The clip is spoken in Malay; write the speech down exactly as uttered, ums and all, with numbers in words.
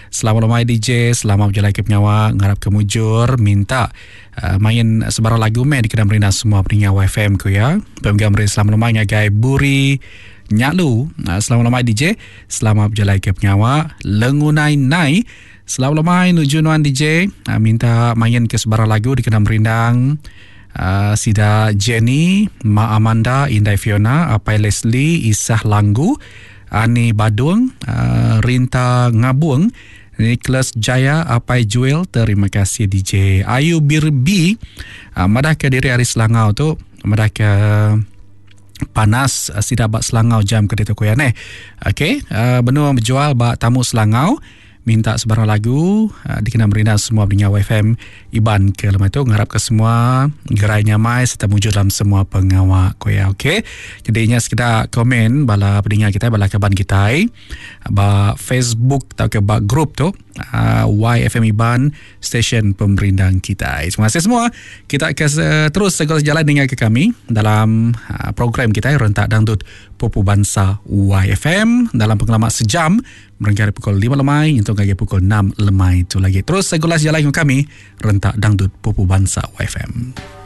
Selamat lemai D J, selamat berjalan ke penyawa, ngarap kemujur, minta uh, main sebarang lagu meh di kedam rina semua pendengar Y F M ku ya. Pemgam re selamat lemai ngagai Buri Nyaklu. Uh, selamat lemai D J, selamat berjalan ke penyawa, lengunai nai. Selamat lemai nujunuan D J, uh, minta main ke sebarang lagu di kedam rindang. Uh, Sida Jenny, Ma Amanda, Indai Fiona, Apai Leslie, Isah Langgu, Ani Badung, uh, Rinta Ngabung, Nicholas Jaya, Apai Joel, terima kasih D J. Ayu Birbi, uh, madah ke diri hari Selangau tu, madah ke panas uh, sida bak Selangau jam ke dito kuyan eh. Okey, uh, benua berjual bak tamu Selangau. Minta sebarang lagu uh, dikenal merina semua pendengar Y F M Iban ke lemah tu ngarap ke semua gerai nyamai serta wujud dalam semua pengawak koya. Okey, jadinya sekedar komen bala pendengar kita, bala kaban kita ba Facebook atau ke ba grup tu uh, Y F M Iban stesen pemerindang kita. Terima kasih semua. Kita akan uh, terus segala jalan dengan ke kami dalam uh, program kita Rentak Dangdut Popu Bangsa Y F M dalam pengalaman sejam merengkari pukul lima lemai untuk gaya pukul enam lemai itu lagi. Terus segala jalan dengan kami Rentak Dangdut Popu Bangsa Y F M.